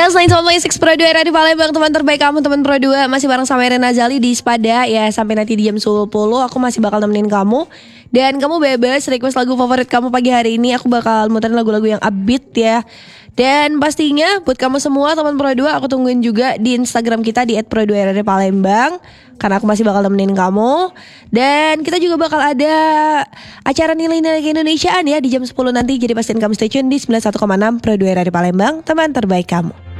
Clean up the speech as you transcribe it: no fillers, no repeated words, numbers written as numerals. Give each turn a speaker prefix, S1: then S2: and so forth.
S1: Ya, selain sama Six Pro 2 era di Palembang, teman terbaik kamu, teman Pro 2 masih bareng sama Irena Zali di Spada. Ya, sampai nanti di jam 10 aku masih bakal nemenin kamu. Dan kamu bebas request lagu favorit kamu pagi hari ini. Aku bakal muterin lagu-lagu yang upbeat ya. Dan pastinya buat kamu semua teman Pro 2, aku tungguin juga di Instagram kita di @pro2era di Palembang, karena aku masih bakal nemenin kamu. Dan kita juga bakal ada acara nilai-nilai keindonesiaan ya di jam 10 nanti. Jadi pastiin kamu stay tune di 91,6 Pro 2 era di Palembang, teman terbaik kamu.